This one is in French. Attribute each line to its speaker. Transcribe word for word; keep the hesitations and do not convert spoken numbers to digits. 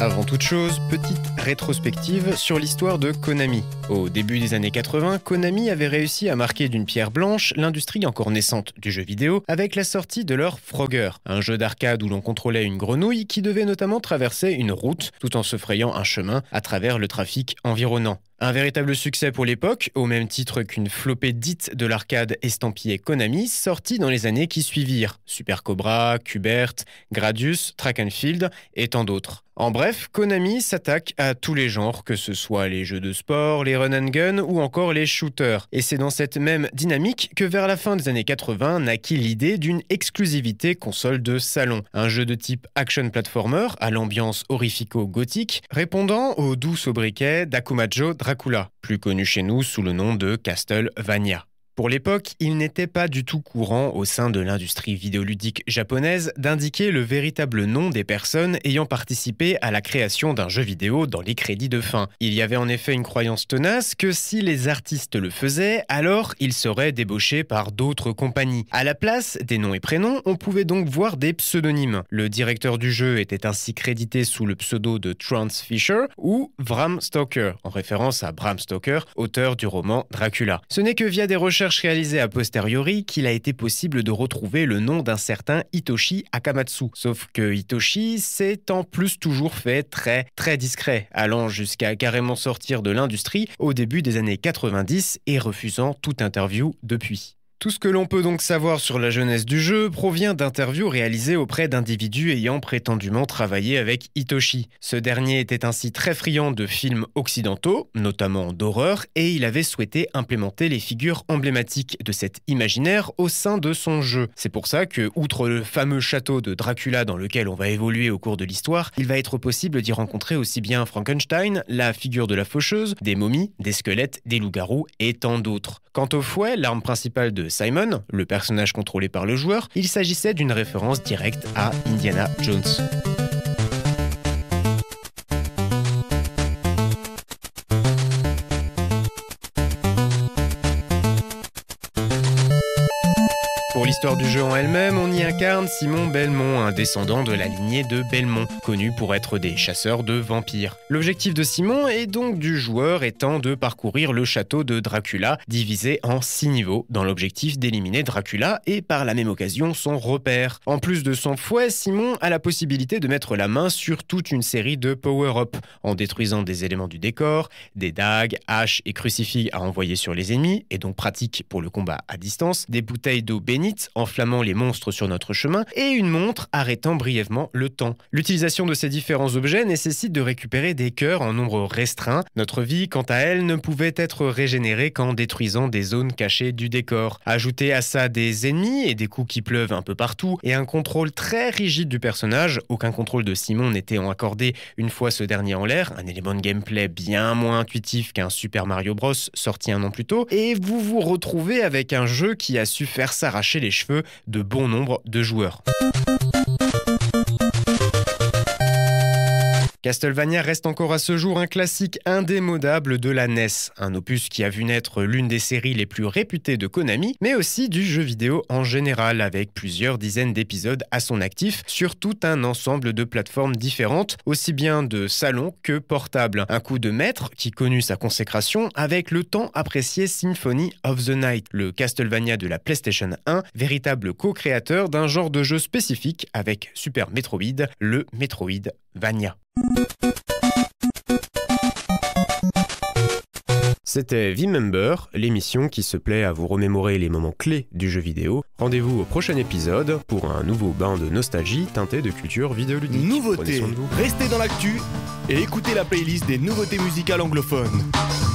Speaker 1: Avant toute chose, petite rétrospective sur l'histoire de Konami. Au début des années quatre-vingts, Konami avait réussi à marquer d'une pierre blanche l'industrie encore naissante du jeu vidéo avec la sortie de leur Frogger, un jeu d'arcade où l'on contrôlait une grenouille qui devait notamment traverser une route tout en se frayant un chemin à travers le trafic environnant. Un véritable succès pour l'époque, au même titre qu'une flopée dite de l'arcade estampillée Konami, sortie dans les années qui suivirent. Super Cobra, Qbert, Gradius, Track and Field et tant d'autres. En bref, Konami s'attaque à tous les genres, que ce soit les jeux de sport, les run and gun ou encore les shooters. Et c'est dans cette même dynamique que vers la fin des années quatre-vingts naquit l'idée d'une exclusivité console de salon. Un jeu de type action platformer à l'ambiance horrifico-gothique, répondant au doux sobriquet d'Akumajo Dracula, plus connu chez nous sous le nom de Castlevania. Pour l'époque, il n'était pas du tout courant au sein de l'industrie vidéoludique japonaise d'indiquer le véritable nom des personnes ayant participé à la création d'un jeu vidéo dans les crédits de fin. Il y avait en effet une croyance tenace que si les artistes le faisaient, alors ils seraient débauchés par d'autres compagnies. À la place des noms et prénoms, on pouvait donc voir des pseudonymes. Le directeur du jeu était ainsi crédité sous le pseudo de Trance Fisher ou Bram Stoker, en référence à Bram Stoker, auteur du roman Dracula. Ce n'est que via des recherches réalisé a posteriori qu'il a été possible de retrouver le nom d'un certain Hitoshi Akamatsu. Sauf que Hitoshi s'est en plus toujours fait très très discret, allant jusqu'à carrément sortir de l'industrie au début des années quatre-vingt-dix et refusant toute interview depuis. Tout ce que l'on peut donc savoir sur la jeunesse du jeu provient d'interviews réalisées auprès d'individus ayant prétendument travaillé avec Hitoshi. Ce dernier était ainsi très friand de films occidentaux, notamment d'horreur, et il avait souhaité implémenter les figures emblématiques de cet imaginaire au sein de son jeu. C'est pour ça que, outre le fameux château de Dracula dans lequel on va évoluer au cours de l'histoire, il va être possible d'y rencontrer aussi bien Frankenstein, la figure de la faucheuse, des momies, des squelettes, des loups-garous et tant d'autres. Quant au fouet, l'arme principale de Simon, le personnage contrôlé par le joueur, il s'agissait d'une référence directe à Indiana Jones. Pour l'histoire du jeu en elle-même, on y incarne Simon Belmont, un descendant de la lignée de Belmont, connu pour être des chasseurs de vampires. L'objectif de Simon et donc du joueur étant de parcourir le château de Dracula, divisé en six niveaux, dans l'objectif d'éliminer Dracula et par la même occasion son repère. En plus de son fouet, Simon a la possibilité de mettre la main sur toute une série de power-up, en détruisant des éléments du décor, des dagues, haches et crucifix à envoyer sur les ennemis, et donc pratique pour le combat à distance, des bouteilles d'eau bénite enflammant les monstres sur notre chemin et une montre arrêtant brièvement le temps. L'utilisation de ces différents objets nécessite de récupérer des cœurs en nombre restreint. Notre vie, quant à elle, ne pouvait être régénérée qu'en détruisant des zones cachées du décor. Ajoutez à ça des ennemis et des coups qui pleuvent un peu partout et un contrôle très rigide du personnage, aucun contrôle de Simon n'était accordé une fois ce dernier en l'air, un élément de gameplay bien moins intuitif qu'un Super Mario Bros sorti un an plus tôt, et vous vous retrouvez avec un jeu qui a su faire s'arracher les cheveux de bon nombre de joueurs. Castlevania reste encore à ce jour un classique indémodable de la N E S, un opus qui a vu naître l'une des séries les plus réputées de Konami, mais aussi du jeu vidéo en général, avec plusieurs dizaines d'épisodes à son actif sur tout un ensemble de plateformes différentes, aussi bien de salon que portable. Un coup de maître qui connut sa consécration avec le tant apprécié Symphony of the Night, le Castlevania de la PlayStation un, véritable co-créateur d'un genre de jeu spécifique avec Super Metroid, le Metroidvania. C'était V-Member, l'émission qui se plaît à vous remémorer les moments clés du jeu vidéo. Rendez-vous au prochain épisode pour un nouveau bain de nostalgie teinté de culture vidéoludique.
Speaker 2: Nouveautés, restez dans l'actu et écoutez la playlist des nouveautés musicales anglophones.